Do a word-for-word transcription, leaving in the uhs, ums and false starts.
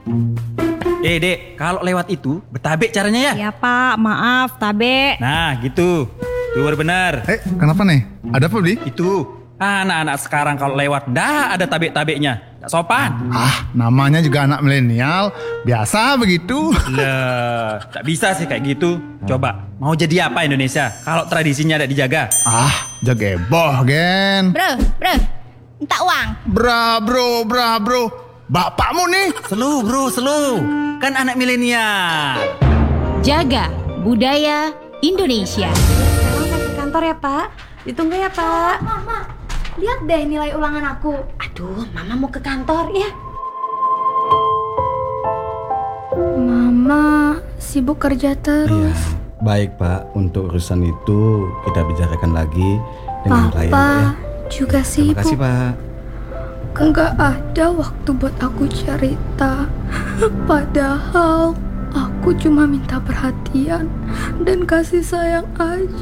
Eh dek, kalau lewat itu bertabek caranya ya. Ya Pak, maaf, tabe. Nah gitu, itu baru benar. Eh, kenapa nih? Ada apa, Bli? Itu anak-anak sekarang kalau lewat dah ada tabek-tabeknya, tak sopan. Ah, namanya juga anak milenial, biasa begitu. Lah, tak bisa sih kayak gitu. Coba, mau jadi apa Indonesia kalau tradisinya tidak dijaga? Ah, jageboh, Gen. Bro, bro, minta uang. Bra, bro, bra, bro. Bapakmu nih. Selu bro, selu. Kan anak milenial. Jaga budaya Indonesia. Sekarang saya ke kantor ya Pak. Ditunggu ya Pak. Mama, lihat deh nilai ulangan aku. Aduh, Mama mau ke kantor ya. Mama sibuk kerja terus. Iya, baik Pak. Untuk urusan itu kita bicarakan lagi dengan klien Pak ya. Papa juga Terima sibuk. kasih Pak. Enggak ada waktu buat aku cerita. Padahal aku cuma minta perhatian dan kasih sayang aja.